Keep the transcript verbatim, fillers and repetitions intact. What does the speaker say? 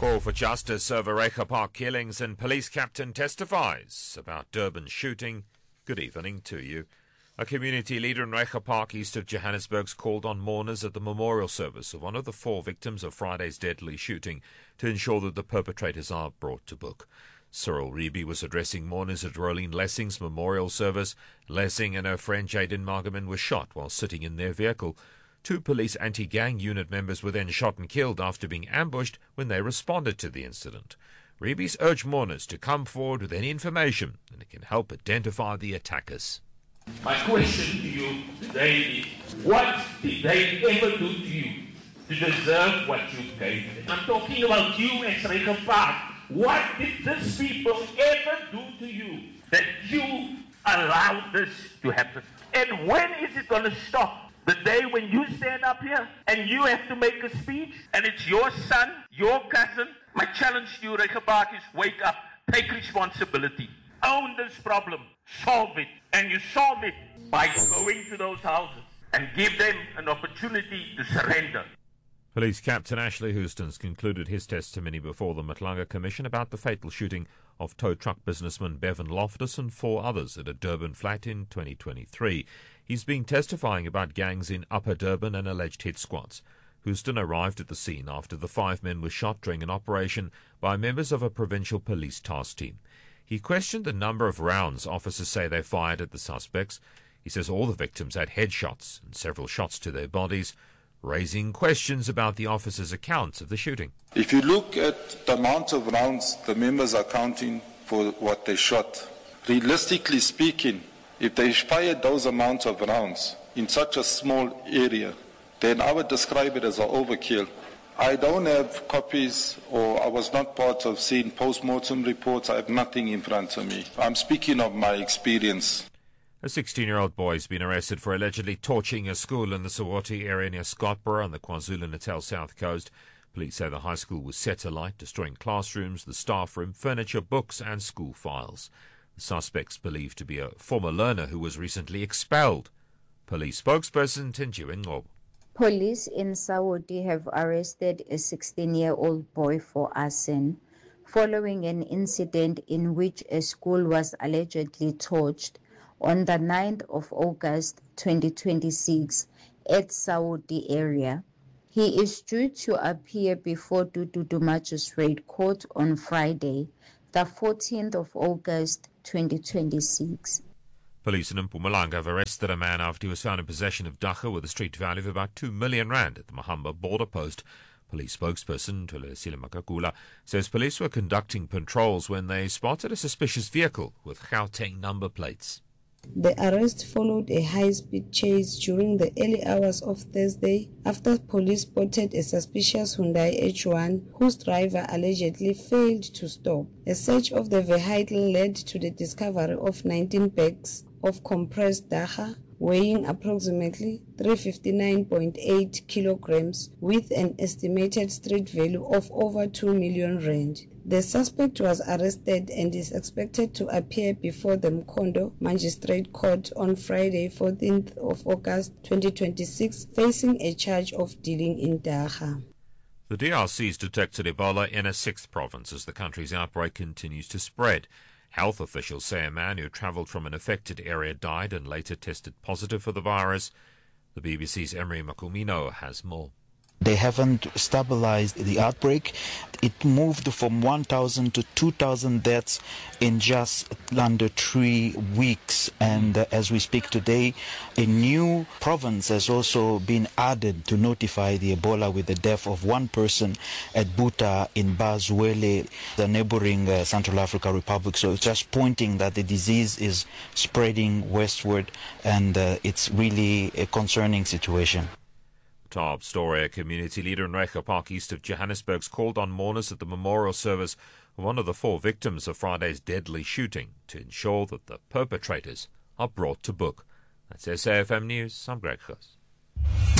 Call for justice over Reiger Park killings and police captain testifies about Durban shooting. Good evening to you. A community leader in Reiger Park, east of Johannesburg's, called on mourners at the memorial service of one of the four victims of Friday's deadly shooting to ensure that the perpetrators are brought to book. Cyril Reeby was addressing mourners at Rolene Lessing's memorial service. Lessing and her friend Jaden Margaman were shot while sitting in their vehicle. Two police anti-gang unit members were then shot and killed after being ambushed when they responded to the incident. Reeby's urged mourners to come forward with any information and it can help identify the attackers. My question to you today is, what did they ever do to you to deserve what you gave them? I'm talking about you as Reiger Park. What did these people ever do to you that you allowed this to happen? And when is it going to stop? The day when you stand up here and you have to make a speech and it's your son, your cousin. My challenge to you, Reiger Park, is wake up, take responsibility, own this problem, solve it. And you solve it by going to those houses and give them an opportunity to surrender. Police Captain Ashley Houstons concluded his testimony before the Matlanga Commission about the fatal shooting of tow truck businessman Bevan Loftus and four others at a Durban flat in twenty twenty-three. He's been testifying about gangs in Upper Durban and alleged hit squads. Houston arrived at the scene after the five men were shot during an operation by members of a provincial police task team. He questioned the number of rounds officers say they fired at the suspects. He says all the victims had headshots and several shots to their bodies, raising questions about the officers' accounts of the shooting. If you look at the amount of rounds the members are counting for what they shot, realistically speaking, if they fired those amounts of rounds in such a small area, then I would describe it as an overkill. I don't have copies, or I was not part of seeing post-mortem reports. I have nothing in front of me. I'm speaking of my experience. A sixteen-year-old boy has been arrested for allegedly torching a school in the Sawati area near Scottsboro on the KwaZulu-Natal south coast. Police say the high school was set alight, destroying classrooms, the staff room, furniture, books and school files. The suspect's believed to be a former learner who was recently expelled. Police spokesperson Tinjiwe Ngcobo. Police in Saudi have arrested a sixteen-year-old boy for arson following an incident in which a school was allegedly torched on the ninth of August twenty twenty-six at Saudi area. He is due to appear before Dududu Magistrate Court on Friday, the fourteenth of August twenty twenty-six. Police in Mpumalanga have arrested a man after he was found in possession of dagga with a street value of about two million rand at the Mahamba border post. Police spokesperson Thulisile Makakula says police were conducting patrols when they spotted a suspicious vehicle with Gauteng number plates. The arrest followed a high-speed chase during the early hours of Thursday after police spotted a suspicious Hyundai H one whose driver allegedly failed to stop. A search of the vehicle led to the discovery of nineteen bags of compressed dagga weighing approximately three hundred fifty-nine point eight kilograms with an estimated street value of over two million rand. The suspect was arrested and is expected to appear before the Mkhondo Magistrate Court on Friday, fourteenth of August twenty twenty-six, facing a charge of dealing in dagga. The D R C's detected Ebola in a sixth province as the country's outbreak continues to spread. Health officials say a man who travelled from an affected area died and later tested positive for the virus. The B B C's Emery Makumino has more. They haven't stabilized the outbreak. It moved from one thousand to two thousand deaths in just under three weeks. And uh, as we speak today, a new province has also been added to notify the Ebola with the death of one person at Buta in Bazwele, the neighboring uh, Central African Republic. So it's just pointing that the disease is spreading westward, and uh, it's really a concerning situation. Top story, a community leader in Reiger Park, east of Johannesburg's, called on mourners at the memorial service of one of the four victims of Friday's deadly shooting to ensure that the perpetrators are brought to book. That's S A F M News. I'm Greg Gers.